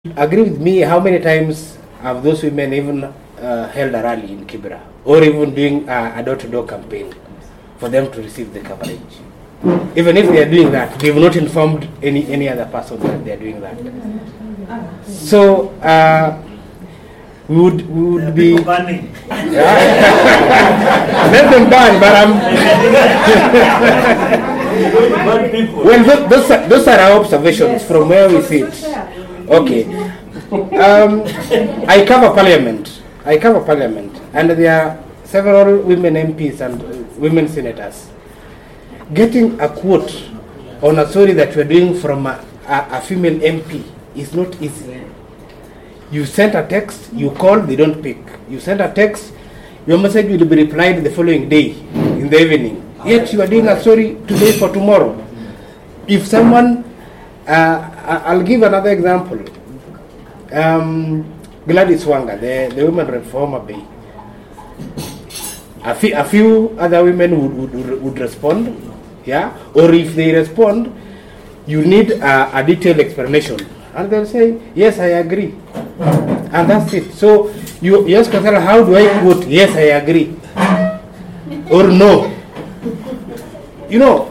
agree with me, how many times have those women even held a rally in Kibera, or even doing a door-to-door campaign for them to receive the coverage? Even if they are doing that, they have not informed any other person that they are doing that. So we would be banning. Let them ban, but well, those are our observations from where we sit. Okay. I cover parliament, and there are several women MPs and women senators. Getting a quote on a story that you're doing from a female MP is not easy. You send a text, you call, they don't pick. You send a text, your message will be replied the following day in the evening. Yet you are doing a story today for tomorrow. If someone, I'll give another example. Gladys Wanga, the women rep for Homa Bay. A few other women would respond, yeah? Or if they respond, you need a detailed explanation. And they'll say, yes, I agree. And that's it. So you ask yourself, how do I quote, yes, I agree? Or no? You know,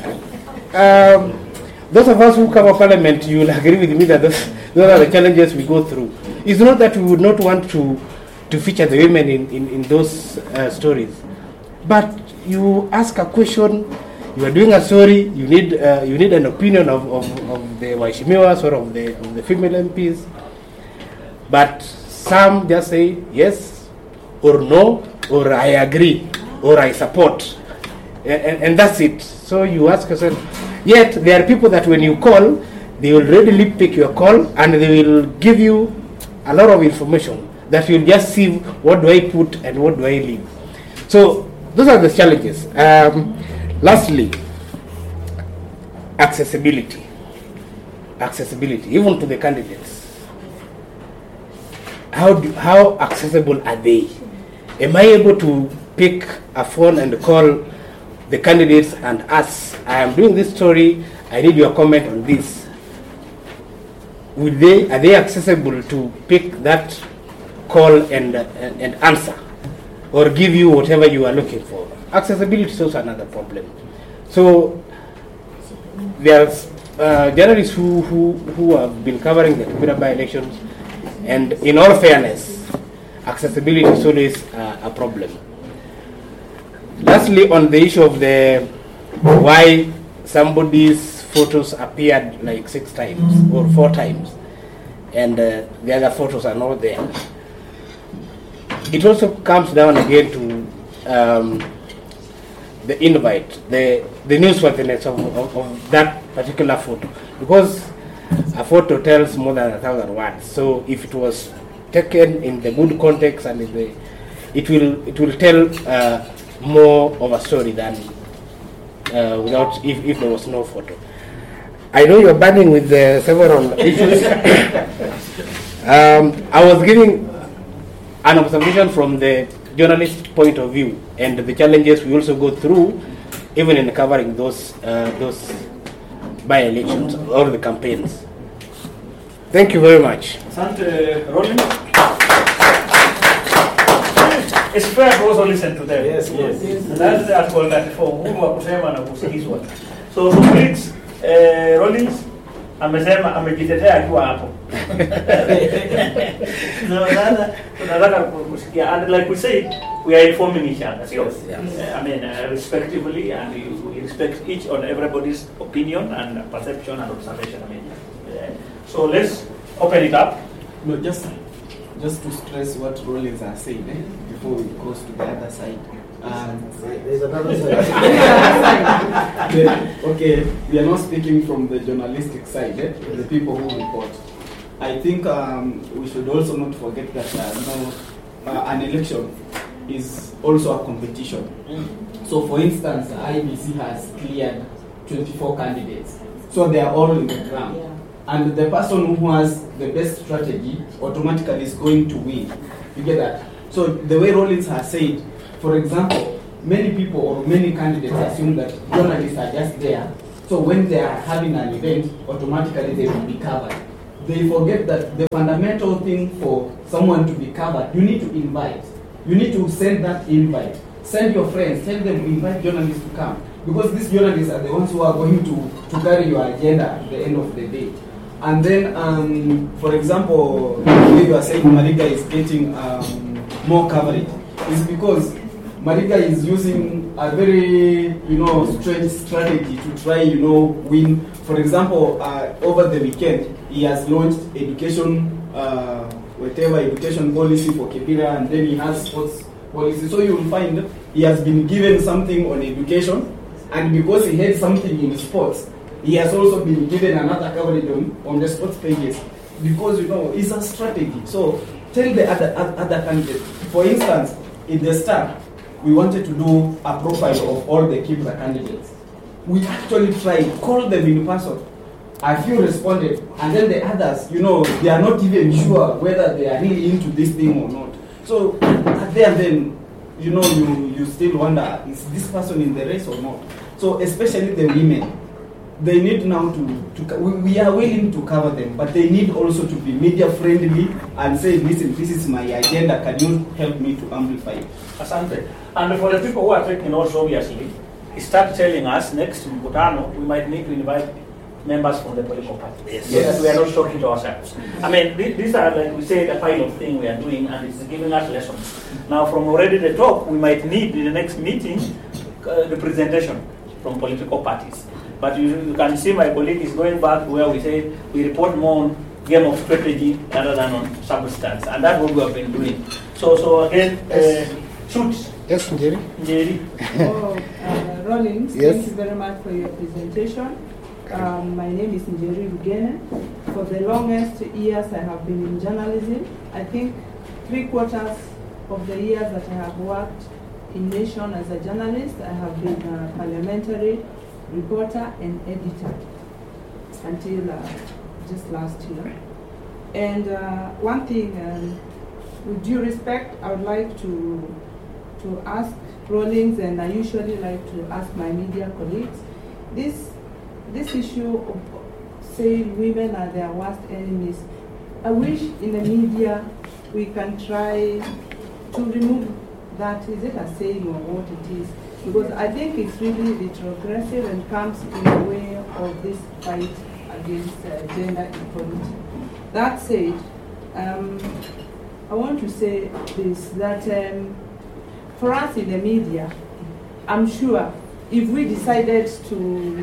those of us who cover parliament, you will agree with me that those are the challenges we go through. It's not that we would not want to feature the women in those stories. But you ask a question, you are doing a story, you need an opinion of the Waheshimiwas or of the female MPs. But some just say yes or no, or I agree, or I support. And that's it. So you ask yourself, yet there are people that when you call, they will readily pick your call and they will give you a lot of information that you'll just see what do I put and what do I leave. So those are the challenges. Lastly, accessibility, even to the candidates. How accessible are they? Am I able to pick a phone and call the candidates and ask, I am doing this story, I need your comment on this? Are they accessible to pick that call and answer, or give you whatever you are looking for? Accessibility is also another problem. So there's journalists who have been covering the Kibera by-elections, and in all fairness, accessibility is always a problem. Lastly, on the issue of why somebody's photos appeared like 6 times or 4 times, and the other photos are not there. It also comes down again to the invite, the newsworthiness of that particular photo, because a photo tells more than 1,000 words. So if it was taken in the good context and it will tell more of a story than without if there was no photo. I know you're burning with several issues. I was giving an observation from the journalist point of view and the challenges we also go through, even in covering those by-elections or the campaigns. Thank you very much. Asante, Rollins. It's fair to also listen to them. Yes. That's the article 34. Huru wa kusema na kusikizwa. So please, Rollins amesema amejitetea akiwa hapo. Tunataka kusikia, and like we said, we are informing each other. So, I mean, respectively, and we respect each and everybody's opinion and perception and observation. I mean, so let's open it up. No, just to stress what Rollins are saying before we go to the other side. There's another side. Okay, we are not speaking from the journalistic side, the people who report. I think we should also not forget that an election is also a competition. So for instance, IBC has cleared 24 candidates. So they are all in the ground. Yeah. And the person who has the best strategy automatically is going to win. You get that? So the way Rollins has said, for example, many people or many candidates assume that journalists are just there. So when they are having an event, automatically they will be covered. they forget that the fundamental thing for someone to be covered, you need to invite. You need to send that invite. Send your friends, tell them, invite journalists to come. Because these journalists are the ones who are going to carry your agenda at the end of the day. And then, for example, the way you are saying Mariga is getting more coverage, is because Mariga is using a very, strange strategy to try, win. For example, over the weekend, he has launched education policy for Kibera, and then he has sports policy. So you will find he has been given something on education, and because he had something in sports, he has also been given another coverage on the sports pages. Because, it's a strategy. So tell the other candidates. For instance, in the start, we wanted to do a profile of all the Kibra candidates. We actually tried, called them in person. A few responded, and then the others, they are not even sure whether they are really into this thing or not. So at the end, you still wonder, is this person in the race or not? So especially the women, they need now we are willing to cover them, but they need also to be media friendly and say, listen, this is my agenda, can you help me to amplify it? Asante. And for the people who are taking notes, obviously, start telling us next in Butano, we might need to invite members from the political party. Yes. We are not talking to ourselves. I mean, these are, like we say, the pilot thing we are doing, and it's giving us lessons. Now, from already the talk, we might need in the next meeting representation from political parties. But you can see my colleague is going back to where we say we report more on game of strategy rather than on substance, and that's what we have been doing. So again, shoot. Yes, Njeri. Njeri. Rawlings, yes. Thank you very much for your presentation. My name is Njeri Rugene. For the longest years I have been in journalism. I think 3/4 of the years that I have worked in Nation as a journalist, I have been a parliamentary reporter and editor until just last year. And one thing, with due respect, I would like to ask Rawlings, and I usually like to ask my media colleagues, this issue of saying women are their worst enemies, I wish in the media we can try to remove that. Is it a saying or what it is? Because I think it's really retrogressive and comes in the way of this fight against gender equality. That said, I want to say this, that for us in the media, I'm sure if we decided to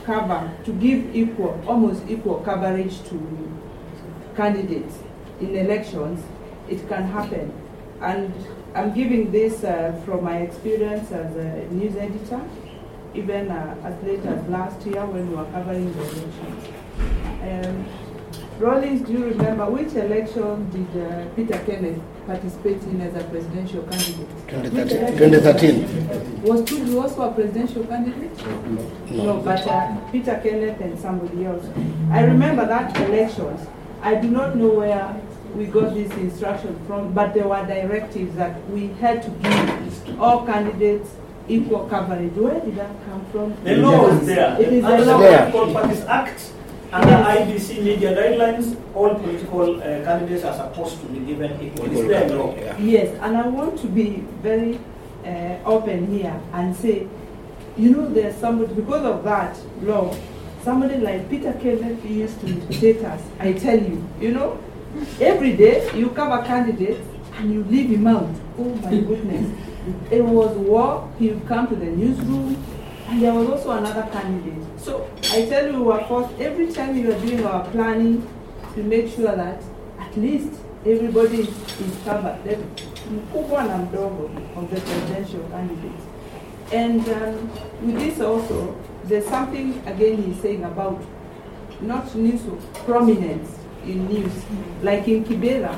give almost equal coverage to candidates in elections, it can happen. And I'm giving this from my experience as a news editor, even as late as last year when we were covering the elections. Rawlings, do you remember which election did Peter Kenneth participate in as a presidential candidate? 2013. Was Tuju also a presidential candidate? No, but Peter Kenneth and somebody else. I remember that elections. I do not know where we got this instruction from, but there were directives that we had to give all candidates equal coverage. Where did that come from? The law is there. It is Under the law. the Political Parties Act, under IBC media guidelines, all political candidates are supposed to be given equal. It's their law. Yes, and I want to be very open here and say, there's somebody, because of that law, somebody like Peter Kenneth used to dictate us. I tell you, every day you cover candidates and you leave him out. Oh my goodness. It was war, he would come to the newsroom, and there was also another candidate. So I tell you, we were forced every time we were doing our planning to make sure that at least everybody is covered. Mkubwa na mdogo of the presidential candidates. And with this also, there's something again he's saying about not news, prominence in news. Like in Kibera,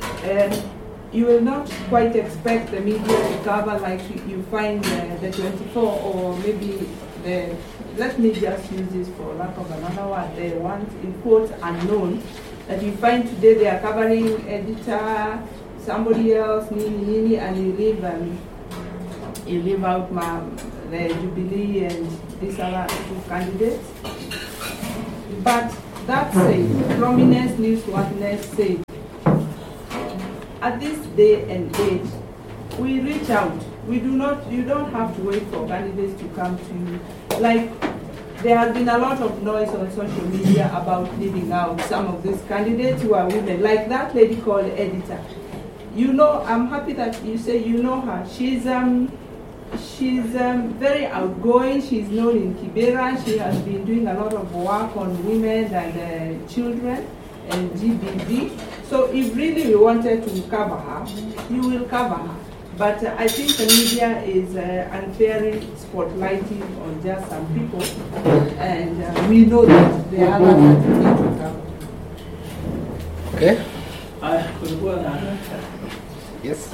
you will not quite expect the media to cover like you find the 24 or maybe let me just use this for lack of another word, the ones in quotes unknown, that you find today they are covering editor, somebody else, nini, and you leave out the Jubilee and these other two candidates. But That said, prominence, newsworthiness said, at this day and age, we reach out. You don't have to wait for candidates to come to you. Like, there has been a lot of noise on social media about leaving out some of these candidates who are women, like that lady called Editor. I'm happy that you say you know her. She's very outgoing. She's known in Kibera. She has been doing a lot of work on women and children and GBV. So if really we wanted to cover her, you will cover her. But I think the media is unfairly spotlighting on just some people, and we know that there are others that we need to cover. Okay. Yes.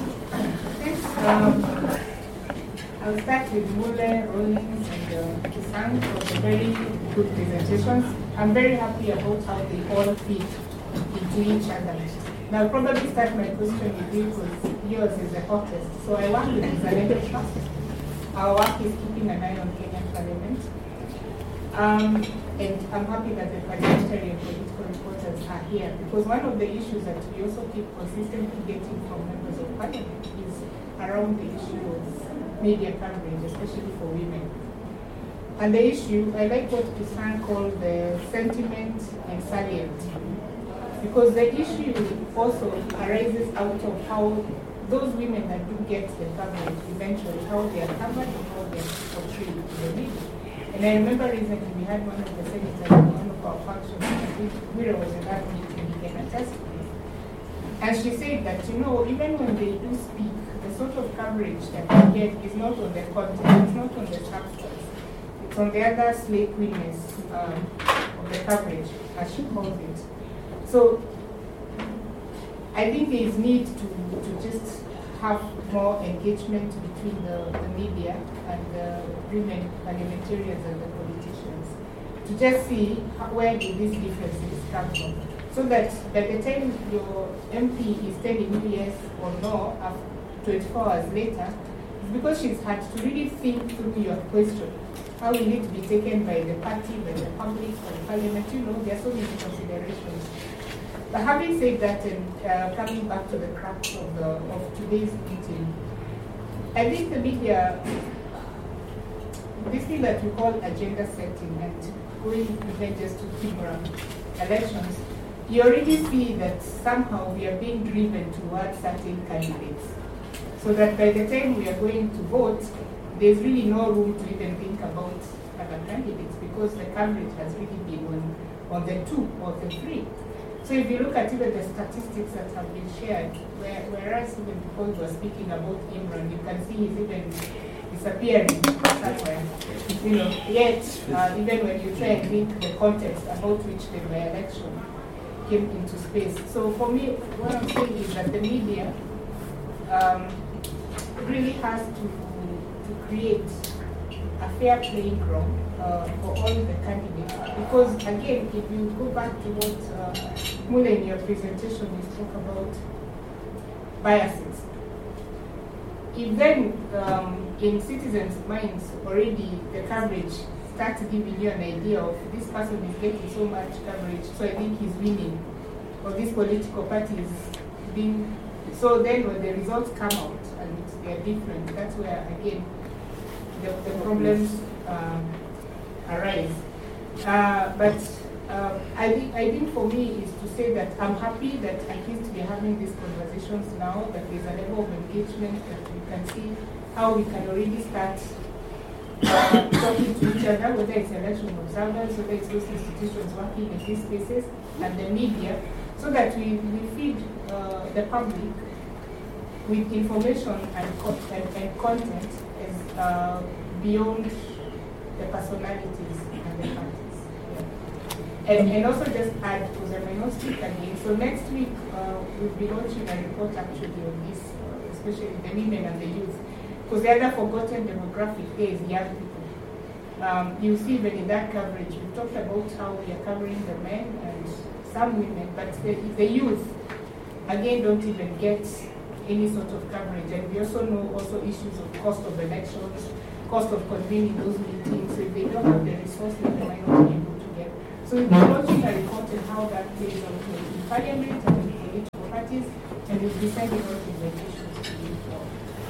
I'll start with Mule, Rollins, and Kisang for the very good presentations. I'm very happy about how they all fit into each other. Now, I'll probably start my question with you because yours is the hottest. So I work with Zalendo Trust. Our work is keeping an eye on Kenyan Parliament. And I'm happy that the parliamentary and political reporters are here because one of the issues that we also keep consistently getting from members of Parliament is around the issue of media coverage, especially for women. And the issue, I like what Kisan called the sentiment and salient. Because the issue also arises out of how those women that do get the coverage eventually, how they are covered and how they are portrayed in the media. And I remember recently we had one of the senators in one of our functions, I think Mira was in that meeting, he can attest to this. And she said that, even when they do speak, the sort of coverage that they get is not on the content, it's not on the substance. It's on the other slaveliness of the coverage, as she calls it. So I think there is need to just have more engagement between the media and the women parliamentarians and the politicians to just see where do these differences come from. So that by the time your MP is telling you yes or no, 24 hours later, it's because she's had to really think through your question. How will it be taken by the party, by the public, by the parliament? There are so many considerations. But having said that, and coming back to the crux of today's meeting, I think the media, this thing that we call agenda setting and going even just to elections, you already see that somehow we are being driven towards certain candidates. So that by the time we are going to vote, there's really no room to even think about other candidates because the coverage has really been on the two or the three. So if you look at even the statistics that have been shared, whereas even because we're speaking about Imran, you can see he's even disappearing somewhere. Yet, even when you try and think the context about which the by-election came into space. So for me, what I'm saying is that the media really has to create a fair playing ground for all the candidates. Because again, if you go back to what Mule in your presentation, you spoke about biases. If then in citizens' minds already the coverage starts giving you an idea of this person is getting so much coverage, so I think he's winning, or this political party is being. So then when the results come out and they are different, that's where again the problems arise. But I think for me is to say that I'm happy that at least we're having these conversations now, that there's a level of engagement, that we can see how we can already start talking to each other, whether it's election observers, whether it's those institutions working in these spaces, and the media, so that we feed the public with information and content as beyond the personalities and the parties. Yeah. And also just add, because I may not speak again, so next week we'll be launching a report actually on this, especially the women and the youth, because the other forgotten demographic there is young people. You see even in that coverage, we talked about how we are covering the men and some women, but the youth, again, don't even get any sort of coverage. And we also know issues of cost of elections, cost of convening those meetings. So if they don't have the resources, they might not be able to get. So we've been watching a report on how that plays out in parliament and in political parties, and we've decided on implementations to move forward.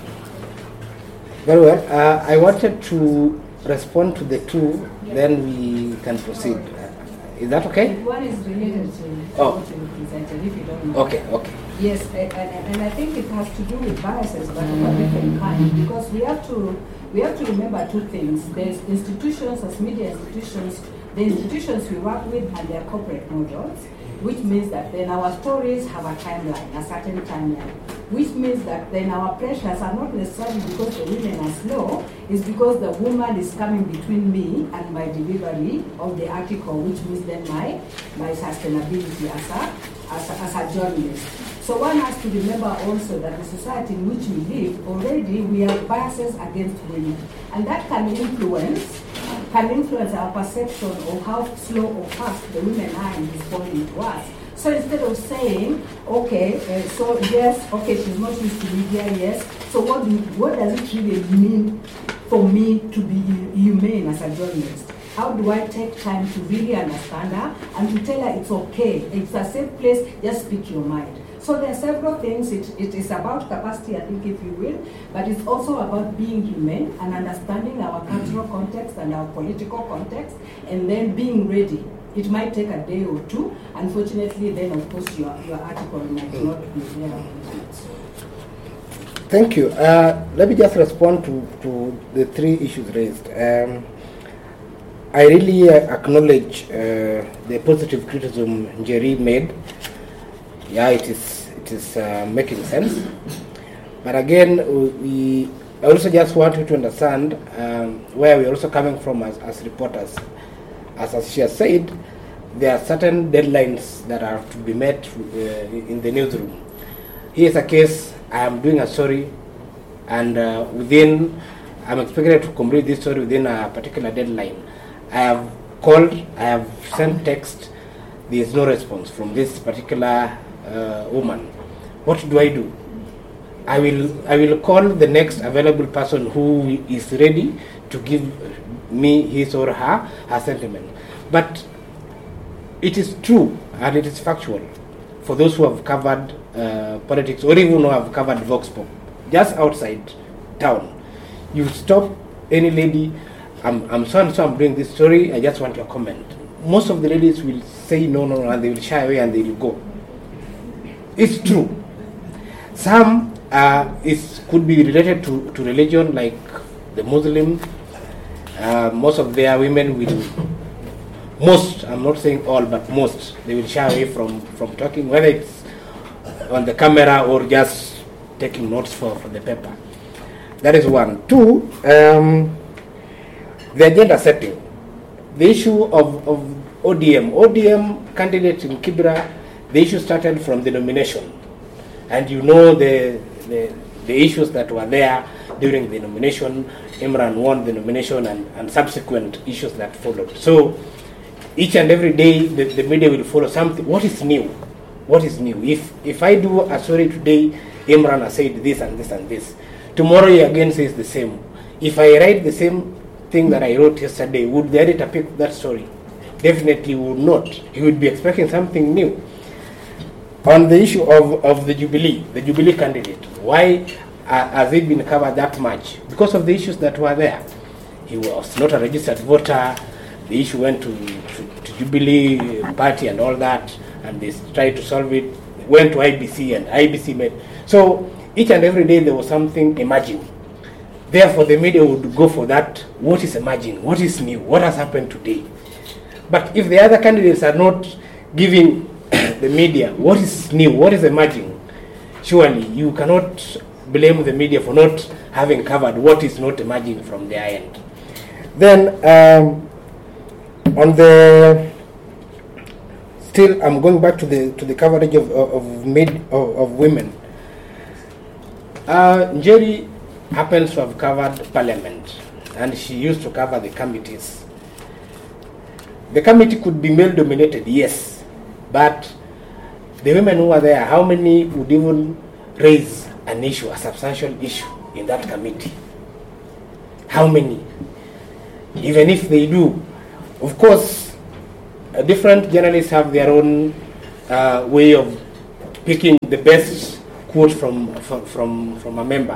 Very well. I wanted to respond to the two, then we can proceed. Is that okay? One is related to what you presented, if you don't know. Okay. Yes, and I think it has to do with biases, but of a different kind, because we have to remember two things. There's institutions, as media institutions, the institutions we work with and their corporate models, which means that then our stories have a timeline, a certain timeline, which means that then our pressures are not necessarily because the women are slow, it's because the woman is coming between me and my delivery of the article, which means then my sustainability as a journalist. So one has to remember also that the society in which we live, already we have biases against women. And that can influence our perception of how slow or fast the women are in responding to us. So instead of saying, okay, so yes, okay, she's not used to media, yes. So what does it really mean for me to be humane as a journalist? How do I take time to really understand her and to tell her it's okay, it's a safe place, just speak your mind. So there are several things. It is about capacity, I think, if you will, but it's also about being humane and understanding our cultural context and our political context, and then being ready. It might take a day or two. Unfortunately, then, of course, your article might not be there. Thank you. Let me just respond to the three issues raised. I really acknowledge the positive criticism Njeri made. Yeah, it is making sense. But again, I also just want you to understand where we're also coming from as reporters. As she has said, there are certain deadlines that are to be met in the newsroom. Here's a case, I am doing a story, and I'm expected to complete this story within a particular deadline. I have called, I have sent text, there is no response from this particular woman. What do? I will call the next available person who is ready to give me his or her sentiment. But it is true and it is factual for those who have covered politics or even who have covered Vox Pop, just outside town. You stop any lady, I'm so and so, I'm doing this story, I just want your comment. Most of the ladies will say no, and they will shy away and they will go. It's true. Some could be related to religion, like the Muslim. Most of their women will, I'm not saying all, but most, they will shy away from talking, whether it's on the camera or just taking notes for the paper. That is one. Two, the agenda setting. The issue of ODM candidates in Kibra, the issue started from the nomination. And you know the issues that were there during the nomination. Imran won the nomination and subsequent issues that followed. So each and every day the media will follow something. What is new? What is new? If I do a story today, Imran has said this and this and this. Tomorrow he again says the same. If I write the same thing that I wrote yesterday, would the editor pick that story? Definitely would not. He would be expecting something new. On the issue of the Jubilee candidate, why has it been covered that much? Because of the issues that were there. He was not a registered voter. The issue went to Jubilee party and all that, and they tried to solve it. Went to IBC and IBC made. So each and every day there was something emerging. Therefore the media would go for that. What is emerging? What is new? What has happened today? But if the other candidates are not giving the media what is new, what is emerging, surely you cannot blame the media for not having covered what is not emerging from their end. Then still I'm going back to the coverage of women. Njeri happens to have covered Parliament, and she used to cover the committees. The committee could be male dominated, yes, but the women who are there, how many would even raise an issue, a substantial issue in that committee? How many? Even if they do, of course, different journalists have their own way of picking the best quote from a member.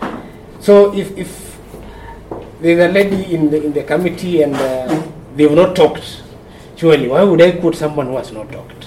So if there's a lady in the committee and they have not talked, surely why would I quote someone who has not talked?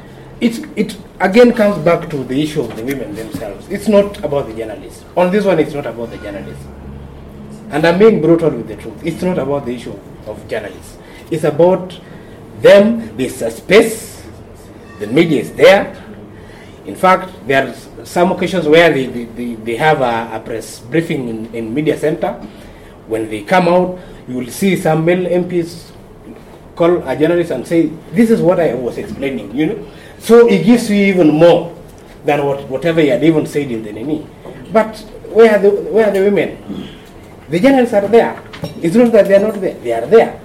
It again comes back to the issue of the women themselves. It's not about the journalists. On this one, it's not about the journalists. And I'm being brutal with the truth. It's not about the issue of journalists. It's about them. There's a space. The media is there. In fact, there are some occasions where they have a press briefing in media center. When they come out, you will see some male MPs call a journalist and say, "This is what I was explaining," you know. So it gives you even more than whatever you had even said in the Nini. But where are the women? The journalists are there. It's not that they are not there. They are there.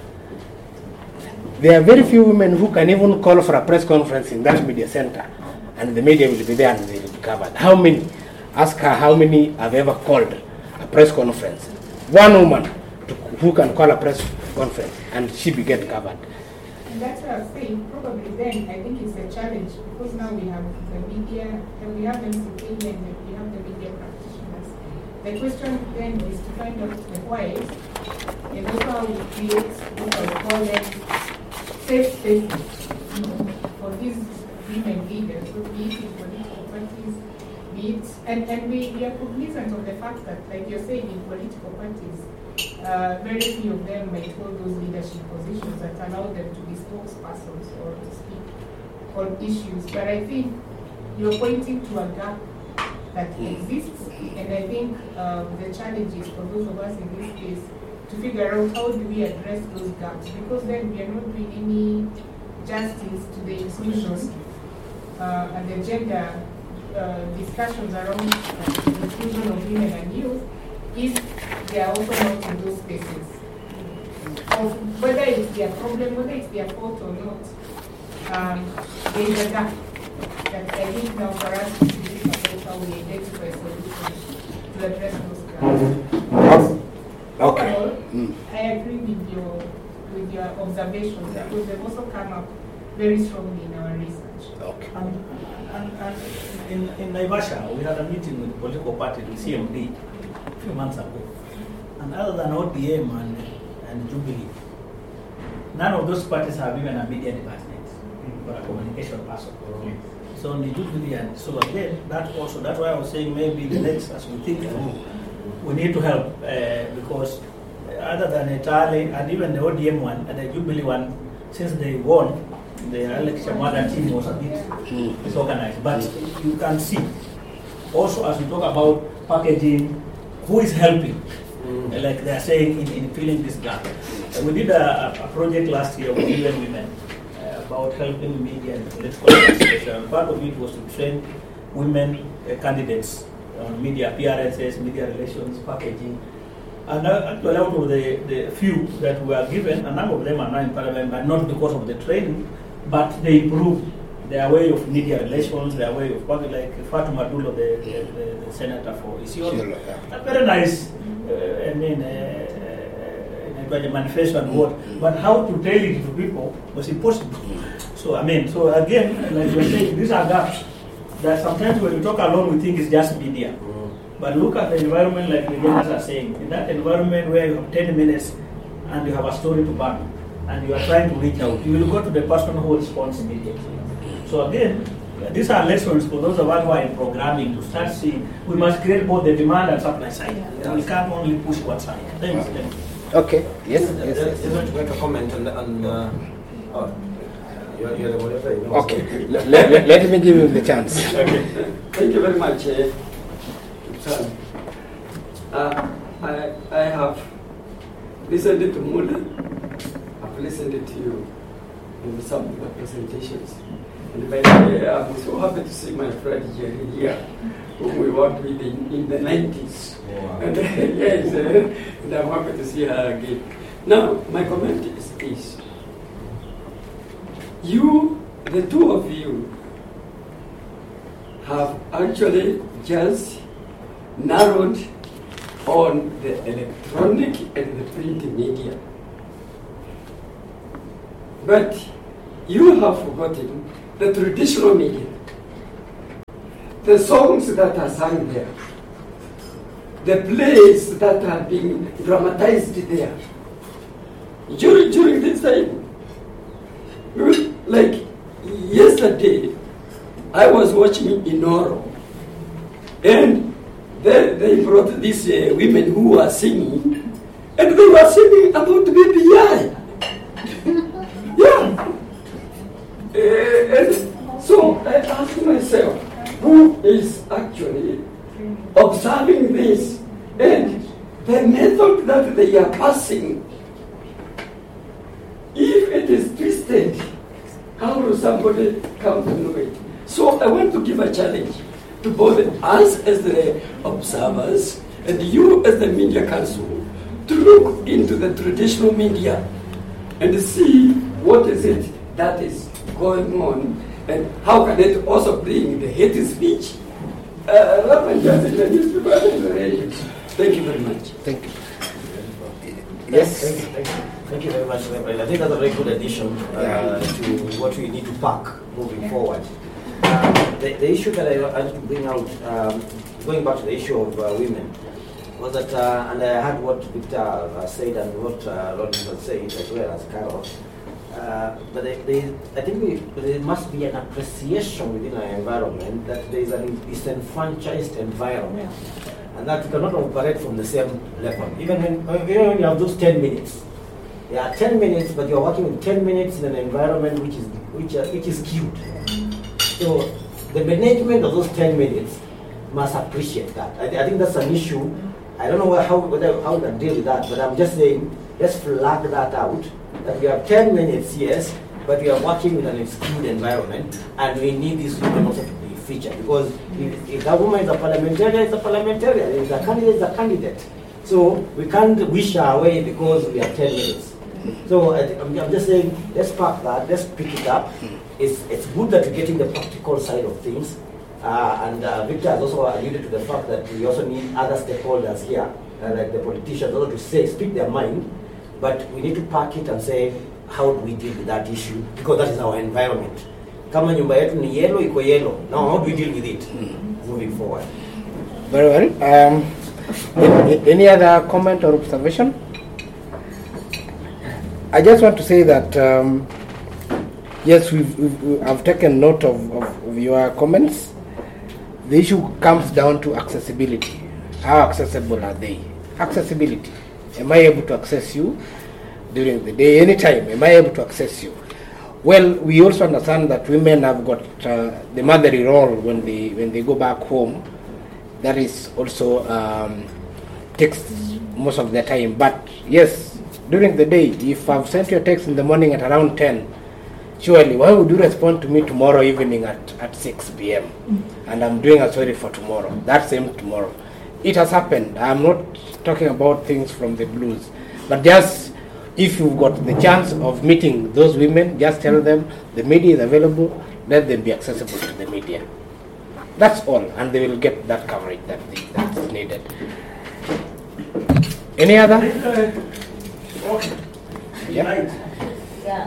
There are very few women who can even call for a press conference in that media center, and the media will be there and they will be covered. How many? Ask her how many have ever called a press conference. One woman who can call a press conference and she will get covered. And that's what I was saying. Probably then, I think it's a challenge because now we have the media, and we have the MCP, and we have the media practitioners. The question then is to find out the why, and also how we create what I call them safe spaces for these women leaders, so be it in political parties, be it, and we are cognizant of the fact that, like you're saying, in political parties, very few of them might hold those leadership positions that allow them to be spokespersons or to speak on issues. But I think you're pointing to a gap that exists, and I think the challenge is for those of us in this space to figure out how do we address those gaps, because then we are not doing any justice to the inclusion and the gender discussions around the inclusion of women and youth if they are also not in those spaces. Of whether it's their problem, whether it's their fault or not, there is a gap that I think now for us to think about how we identify solutions to address those gaps. Okay. Overall, I agree with your observations because they've also come up very strongly in our research. Okay. And in Naivasha, we had a meeting with the political party, the CMD, a few months ago. And other than ODM and Jubilee, none of those parties have even a media department or a communication person. So only Jubilee, and so again, that's why I was saying maybe the next, as we think through, we need to help because other than Etale and even the ODM one and the Jubilee one, since they won, the election mother team was a bit disorganized. But you can see, also as we talk about packaging, who is helping? Like they are saying in filling this gap. We did a project last year with UN Women about helping media and political participation. Part of it was to train women candidates on media appearances, media relations, packaging. And actually out of the few that were given, a number of them are now in parliament, but not because of the training, but they improved their way of media relations, their way of working, like Fatuma Dulo, the senator for Isiolo. Very nice, manifesto and what, but how to tell it to people was impossible. So again, like you were saying, these are gaps that sometimes when we talk alone, we think it's just media. But look at the environment, like the guys are saying. In that environment where you have 10 minutes and you have a story to back, and you are trying to reach out, you will go to the person who responds immediately. So again, these are lessons for those of us who are in programming to start seeing we must create both the demand and supply side. We can't only push one side. Thanks. Okay. Yes. Just want to make a comment you're the moderator, you know. Okay. Let me give you the chance. Okay. Thank you very much. I have listened to Mula. I've listened to you in some of the presentations. And by the way, I'm so happy to see my friend Jerry here, whom we worked with in the 90s. Wow. And yes, and I'm happy to see her again. Now, my comment is this. You, the two of you, have actually just narrowed on the electronic and the print media. But you have forgotten the traditional media, the songs that are sung there, the plays that are being dramatized there. During this time, like yesterday, I was watching Inoro, and they brought these women who were singing, and they were singing about BBI. Yeah. And so I asked myself, who is actually observing this? And the method that they are passing, if it is twisted, how will somebody come to know it? So I want to give a challenge to both us as the observers and you as the media council to look into the traditional media and see what is it that is going on and how can it also bring the hate speech in the newspaper and the radio. Thank you very much. Thank you. Yes. Thank you very much, Reverend. I think that's a very good addition to what we need to pack moving forward. The issue that I wanted to bring out, going back to the issue of women, was that, and I heard what Victor said and what Robinson said as well as Carol, but I think there must be an appreciation within our environment that there is an disenfranchised environment, and that we cannot operate from the same level. Even when you have those 10 minutes, there are 10 minutes, but you're working with 10 minutes in an environment which is skewed. So the management of those 10 minutes must appreciate that. I think that's an issue. I don't know how to deal with that, but I'm just saying, let's flag that out, that we have 10 minutes, yes, but we are working in an skewed environment, and we need this woman also to be featured, because if a woman is a parliamentarian, it's a parliamentarian, if a candidate is a candidate. So we can't wish our way because we have 10 minutes. So I'm just saying, let's park that, let's pick it up. It's good that we're getting the practical side of things. And Victor has also alluded to the fact that we also need other stakeholders here, like the politicians, also to speak their mind. But we need to park it and say, how do we deal with that issue? Because that is our environment. Kama nyumba yetu ni yellow, iko yellow. Now, how do we deal with it moving forward? Very well. Any other comment or observation? I just want to say that yes, I've taken note of your comments. The issue comes down to accessibility. How accessible are they? Accessibility. Am I able to access you during the day, anytime? Am I able to access you? Well, we also understand that women have got the motherly role when they go back home. That is also takes most of their time. But yes, during the day, if I've sent you a text in the morning at around 10, surely, why would you respond to me tomorrow evening at 6 p.m. and I'm doing a story for tomorrow, that same tomorrow? It has happened. I'm not talking about things from the blues, but just if you've got the chance of meeting those women, just tell them the media is available, let them be accessible to the media. That's all, and they will get that coverage that's needed. Any other? Yeah. Yeah.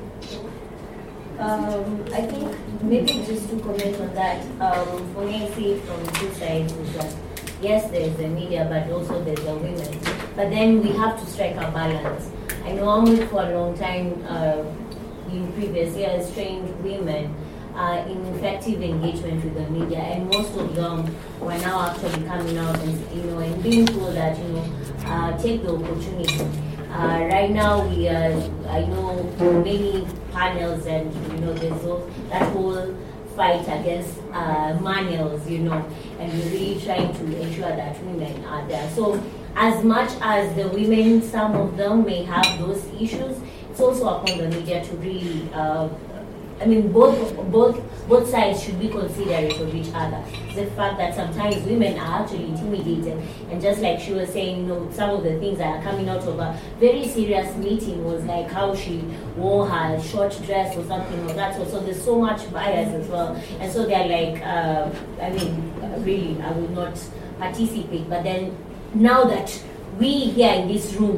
I think maybe just to comment on that, for me, I see it from two sides is that yes, there's the media, but also there's the women. But then we have to strike a balance. I know Amrit for a long time in previous years trained women in effective engagement with the media, and most of them were now actually coming out and being told that take the opportunity. Right now, I know many panels, and there's that whole fight against manuals, and we're really trying to ensure that women are there. So, as much as the women, some of them may have those issues, it's also upon the media to really. Both sides should be considerate of each other. The fact that sometimes women are actually intimidated, and just like she was saying, some of the things that are coming out of a very serious meeting was like how she wore her short dress or something like that. So there's so much bias as well, and so they're like, really, I will not participate. But then now that we here in this room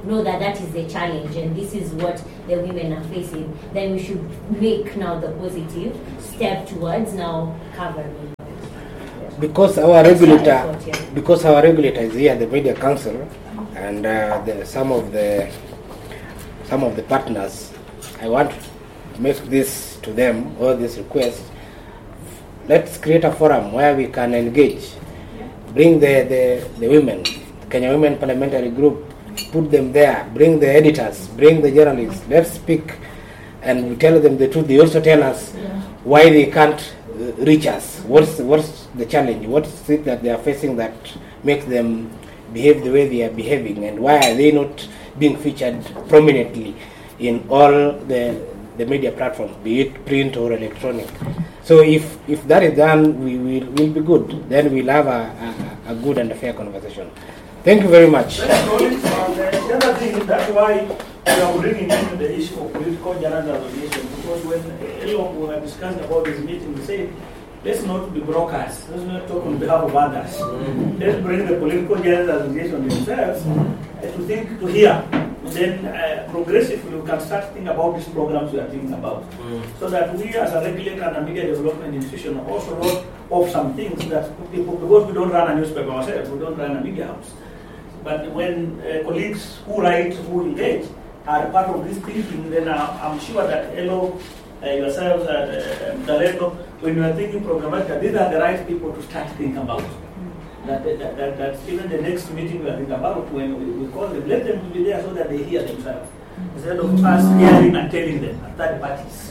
know that that is the challenge and this is what the women are facing, then we should make now the positive step towards now covering. Because our regulator is here, the Media Council, and some of the partners, I want to make this to them, or this request. Let's create a forum where we can engage, bring the women, Kenya Women Parliamentary Group, put them there, bring the editors, bring the journalists, let's speak, and we tell them the truth. They also tell us why they can't reach us. What's the challenge? What is it that they are facing that makes them behave the way they are behaving, and why are they not being featured prominently in all the media platforms, be it print or electronic? So if that is done, we will be good. Then we'll have a good and a fair conversation. Thank you very much. The other thing, that's why we are bringing into the issue of political journalism, because when Elo were discussing about this meeting, we said, let's not be brokers. Let's not talk on behalf of others. Let's bring the political journalists association themselves to hear. Then progressively we can start thinking about these programs we are thinking about. So that we as a regulator and a media development institution also wrote off some things that people, because we don't run a newspaper ourselves, we don't run a media house. But when colleagues who write, who engage, are part of this thinking, then I'm sure that Elo, yourselves, Director, when you are thinking programmatic, these are the right people to start thinking about. That even the next meeting we are thinking about, when we call them, let them be there so that they hear themselves, instead of us hearing and telling them at third parties.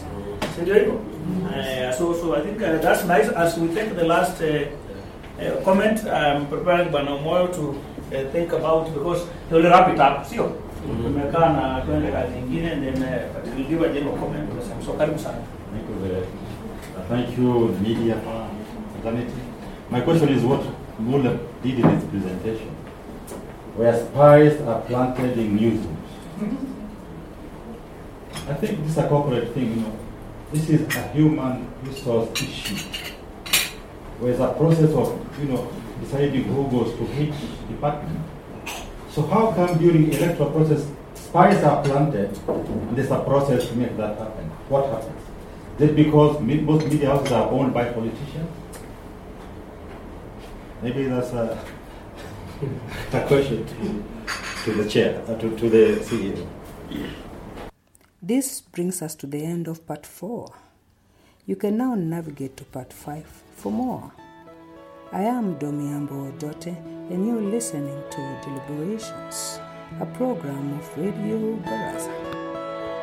So I think that's nice. As we take the last comment, I'm preparing Banamoyo to think about, because he will wrap it up. See you. And then we'll give a general comment. So, thank you very much. Thank you, media fraternity. My question is what Muller did in his presentation, where spies are planted in newsrooms. I think this is a corporate thing, This is a human resource issue. Where it's a process of, deciding who goes to which department. So how come during electoral process spies are planted and there's a process to make that happen? What happens? Is it because most media houses are owned by politicians? Maybe that's a question to the chair, to the CEO. This brings us to the end of part 4. You can now navigate to part 5 for more. I am Domiambo Odote, and you're listening to Deliberations, a program of Radio Baraza.